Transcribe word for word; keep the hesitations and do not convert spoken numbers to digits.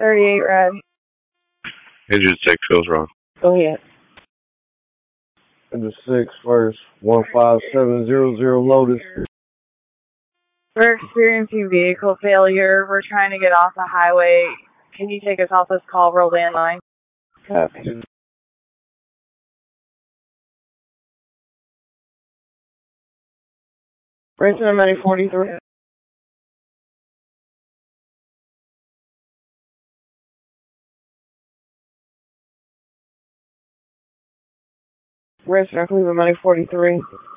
thirty-eight red. Engine six feels wrong. Go ahead. Engine six first, one five seven zero zero Lotus. We're experiencing vehicle failure. We're trying to get off the highway. Can you take us off this call, roll landline? Copy. Racing on money forty-three. Racing on Cleveland money forty-three.